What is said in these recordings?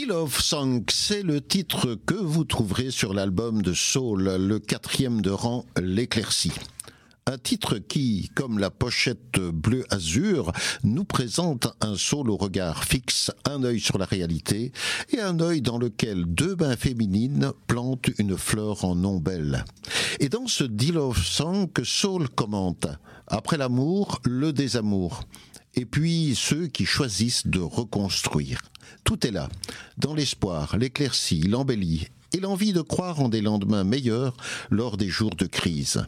Love Song, c'est le titre que vous trouverez sur l'album de Soul, le 4e de rang, L'Éclaircie. Un titre qui, comme la pochette bleu azur, nous présente un soul au regard fixe, un œil sur la réalité et un œil dans lequel deux mains féminines plantent une fleur en ombelle. Et dans ce Love Song que Soul commente, après l'amour, le désamour. Et puis ceux qui choisissent de reconstruire. Tout est là, dans l'espoir, l'éclaircie, l'embellie et l'envie de croire en des lendemains meilleurs lors des jours de crise.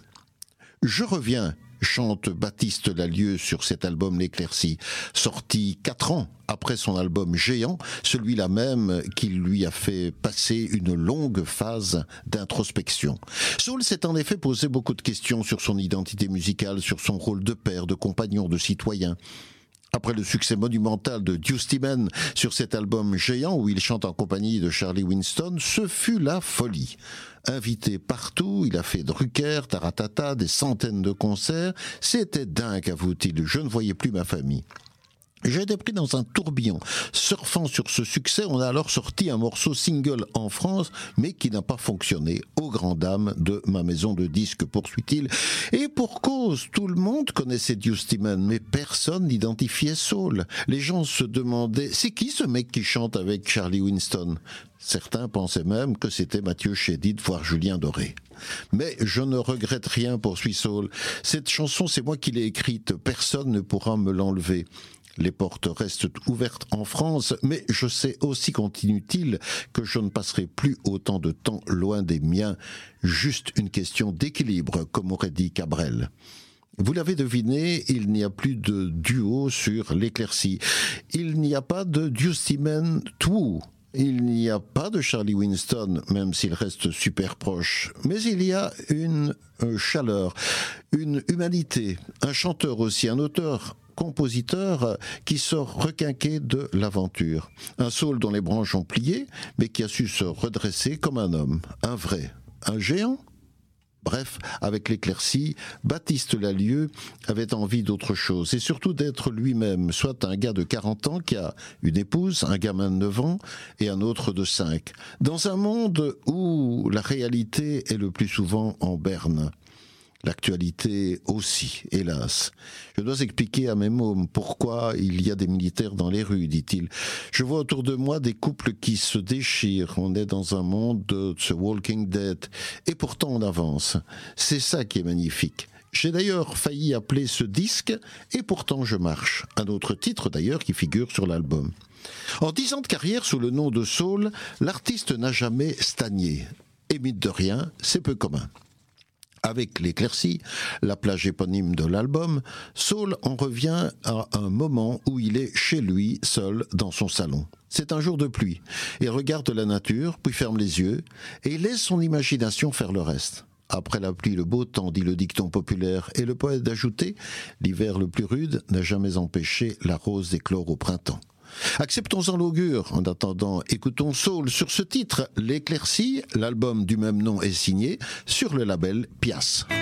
Je reviens, chante Baptiste Lalieu sur cet album L'Éclaircie, sorti 4 ans après son album Géant, celui-là même qui lui a fait passer une longue phase d'introspection. Soul s'est en effet posé beaucoup de questions sur son identité musicale, sur son rôle de père, de compagnon, de citoyen. Après le succès monumental de Dusty Man sur cet album Géant où il chante en compagnie de Charlie Winston, ce fut la folie. Invité partout, il a fait Drucker, Taratata, des centaines de concerts. C'était dingue, avoue-t-il, je ne voyais plus ma famille. J'ai été pris dans un tourbillon. Surfant sur ce succès, on a alors sorti un morceau single en France, mais qui n'a pas fonctionné, aux grandes dames de ma maison de disques, poursuit-il. Et pour cause, tout le monde connaissait Dusty Man, mais personne n'identifiait Soul. Les gens se demandaient, c'est qui ce mec qui chante avec Charlie Winston ? Certains pensaient même que c'était Mathieu Chédid, voire Julien Doré. Mais je ne regrette rien, poursuit Soul. Cette chanson, c'est moi qui l'ai écrite. Personne ne pourra me l'enlever. Les portes restent ouvertes en France, mais je sais aussi, continue-t-il, que je ne passerai plus autant de temps loin des miens. Juste une question d'équilibre, comme aurait dit Cabrel. Vous l'avez deviné, il n'y a plus de duo sur L'Éclaircie. Il n'y a pas de Dusty Man 2. Il n'y a pas de Charlie Winston, même s'il reste super proche. Mais il y a une chaleur, une humanité, un chanteur aussi, un auteur, compositeur qui sort requinqué de l'aventure. Un soul dont les branches ont plié, mais qui a su se redresser comme un homme, un vrai, un géant. Bref, avec L'Éclaircie, Baptiste Lalieu avait envie d'autre chose, et surtout d'être lui-même, soit un gars de 40 ans qui a une épouse, un gamin de 9 ans et un autre de 5, dans un monde où la réalité est le plus souvent en berne. L'actualité aussi, hélas. Je dois expliquer à mes mômes pourquoi il y a des militaires dans les rues, dit-il. Je vois autour de moi des couples qui se déchirent. On est dans un monde de The Walking Dead. Et pourtant on avance. C'est ça qui est magnifique. J'ai d'ailleurs failli appeler ce disque « Et pourtant je marche ». Un autre titre d'ailleurs qui figure sur l'album. En 10 ans de carrière sous le nom de Soul, l'artiste n'a jamais stagné. Et mine de rien, c'est peu commun. Avec L'Éclaircie, la plage éponyme de l'album, Soul en revient à un moment où il est chez lui, seul, dans son salon. C'est un jour de pluie. Il regarde la nature, puis ferme les yeux, et laisse son imagination faire le reste. Après la pluie, le beau temps, dit le dicton populaire, et le poète d'ajouter « L'hiver le plus rude n'a jamais empêché la rose d'éclore au printemps ». Acceptons-en l'augure. En attendant, écoutons Soul sur ce titre, L'Éclaircie. L'album du même nom est signé sur le label Pias.